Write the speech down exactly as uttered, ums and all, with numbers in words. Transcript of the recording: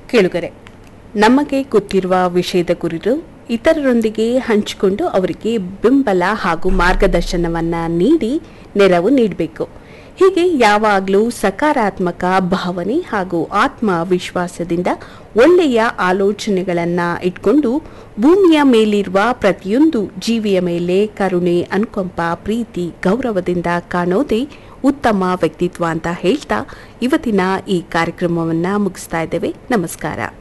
ಕೇಳುಗರೆ, ನಮಗೆ ಗೊತ್ತಿರುವ ವಿಷಯದ ಕುರಿತು ಇತರರೊಂದಿಗೆ ಹಂಚಿಕೊಂಡು ಅವರಿಗೆ ಬೆಂಬಲ ಹಾಗೂ ಮಾರ್ಗದರ್ಶನವನ್ನ ನೀಡಿ ನೆರವು ನೀಡಬೇಕು. ಹೀಗೆ ಯಾವಾಗಲೂ ಸಕಾರಾತ್ಮಕ ಭಾವನೆ ಹಾಗೂ ಆತ್ಮವಿಶ್ವಾಸದಿಂದ ಒಳ್ಳೆಯ ಆಲೋಚನೆಗಳನ್ನು ಇಟ್ಕೊಂಡು ಭೂಮಿಯ ಮೇಲಿರುವ ಪ್ರತಿಯೊಂದು ಜೀವಿಯ ಮೇಲೆ ಕರುಣೆ, ಅನುಕಂಪ, ಪ್ರೀತಿ, ಗೌರವದಿಂದ ಕಾಣೋದೇ ಉತ್ತಮ ವ್ಯಕ್ತಿತ್ವ ಅಂತ ಹೇಳ್ತಾ ಇವತ್ತಿನ ಈ ಕಾರ್ಯಕ್ರಮವನ್ನು ಮುಗಿಸ್ತಾ ಇದ್ದೇವೆ. ನಮಸ್ಕಾರ.